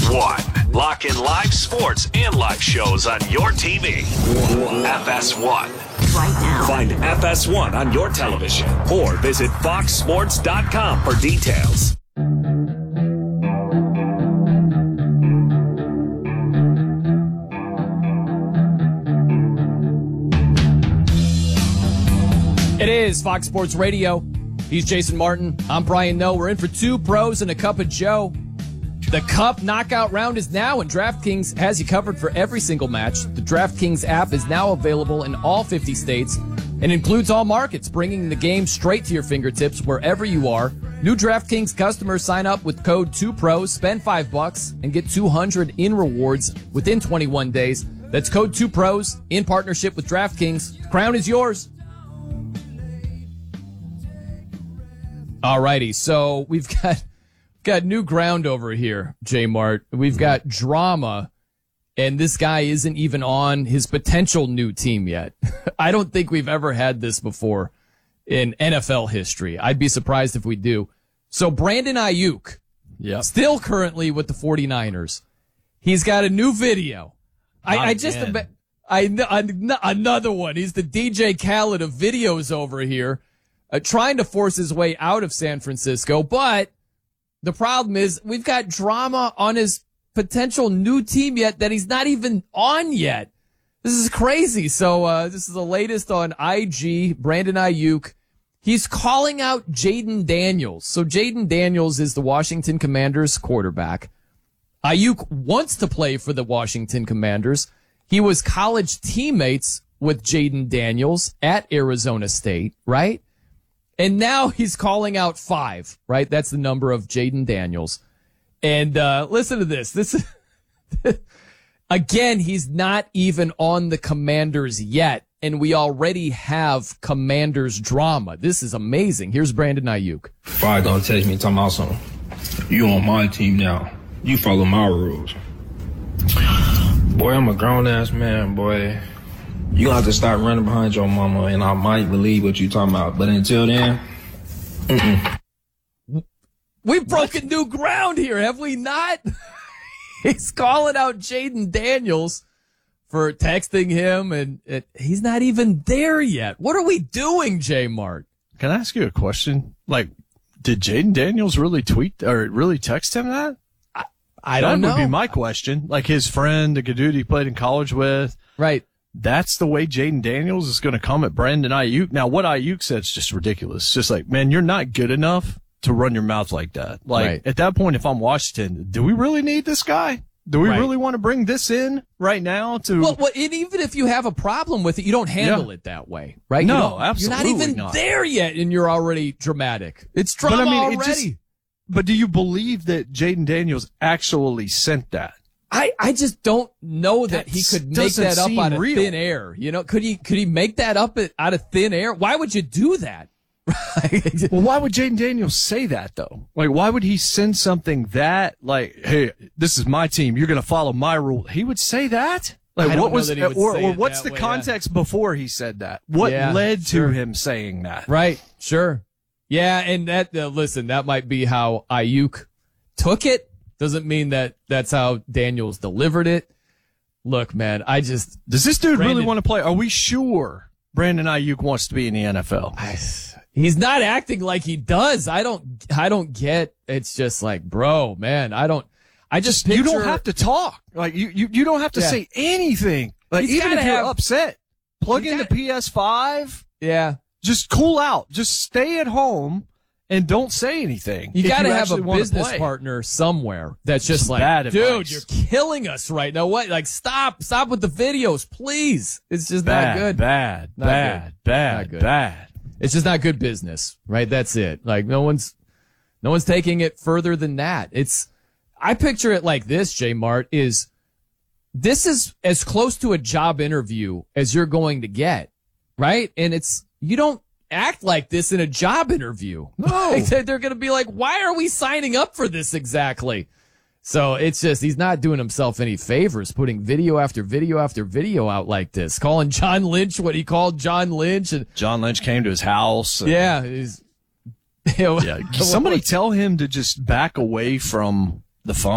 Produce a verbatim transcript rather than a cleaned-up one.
one. Lock in live sports and live shows on your T V. F S one. Right now. Find F S one on your television or visit fox sports dot com for details. It is Fox Sports Radio. He's Jason Martin. I'm Brian Noe. We're in for two pros and a cup of Joe. The Cup knockout round is now, and DraftKings has you covered for every single match. The DraftKings app is now available in all fifty states and includes all markets, bringing the game straight to your fingertips wherever you are. New DraftKings customers sign up with code two pros, spend five bucks, and get two hundred in rewards within twenty-one days. That's code two pros in partnership with DraftKings. The crown is yours. Alrighty, so we've got got new ground over here, J Mart. We've got drama, and this guy isn't even on his potential new team yet. I don't think we've ever had this before in N F L history. I'd be surprised if we do. So Brandon Ayuk, yep. still currently with the 49ers. He's got a new video. I, I just, I, I, another one. He's the D J Khaled of videos over here, uh, trying to force his way out of San Francisco, but the problem is we've got drama on his potential new team yet that he's not even on yet. This is crazy. So uh, this is the latest on I G, Brandon Ayuk. He's calling out Jaden Daniels. So Jaden Daniels is the Washington Commanders quarterback. Ayuk wants to play for the Washington Commanders. He was college teammates with Jaden Daniels at Arizona State, right? And now he's calling out five, right? That's the number of Jaden Daniels. And uh listen to this. This is, again, he's not even on the Commanders yet, and we already have Commanders drama. This is amazing. Here's Brandon Ayuk. Five gonna text me talking about something. You on my team now. You follow my rules. Boy, I'm a grown-ass man, boy. You gonna have to start running behind your mama, and I might believe what you talking about. But until then, mm-mm. We've broken what? new ground here, have we not? He's calling out Jaden Daniels for texting him, and it, he's not even there yet. What are we doing, J Mart? Can I ask you a question? Like, did Jaden Daniels really tweet or really text him that? I, I don't know. That would be my question. Like his friend, the dude he played in college with. Right. That's the way Jaden Daniels is going to come at Brandon Ayuk. Now, what Ayuk said is just ridiculous. It's just like, man, you're not good enough to run your mouth like that. Like, right. At that point, if I'm Washington, do we really need this guy? Do we right. really want to bring this in right now to? Well, well and even if you have a problem with it, you don't handle yeah. it that way, right? No, you absolutely You're not even not. there yet, and you're already dramatic. It's drama but, I mean, already. It just, but do you believe that Jaden Daniels actually sent that? I, I just don't know that, that he could make that up out of real. thin air. You know, could he could he make that up out of thin air? Why would you do that? Well, why would Jaden Daniels say that though? Like, why would he send something that like, hey, this is my team, you're going to follow my rule? He would say that? Like, what was, or, or what's the way, context yeah. before he said that? What yeah, led sure. to him saying that? Right. Sure. Yeah. And that, uh, listen, that might be how Ayuk took it. Doesn't mean that that's how Daniels delivered it. Look, man, I just... Does this dude Brandon, really want to play? Are we sure Brandon Ayuk wants to be in the N F L? I, he's not acting like he does. I don't I don't get... It's just like, bro, man, I don't... I just picture, You don't have to talk. Like, you, you, you don't have to yeah. say anything. Like, he's even if you're have, upset, plug in got, the P S five. Yeah. Just cool out. Just stay at home. And don't say anything. You got to have a business partner somewhere that's just Some like, bad dude, advice. You're killing us right now. What? Like, stop, stop with the videos, please. It's just bad, not good. Bad, not bad, good. bad, not good. bad. It's just not good business, right? That's it. Like, no one's, no one's taking it further than that. It's, I picture it like this, J Mart, is this is as close to a job interview as you're going to get, right? And it's, you don't act like this in a job interview. No. They're going to be like, why are we signing up for this exactly? So it's just, he's not doing himself any favors putting video after video after video out like this, calling John Lynch what he called John Lynch. And John Lynch came to his house. And, yeah. He's, you know, yeah. Somebody tell him to just back away from the phone.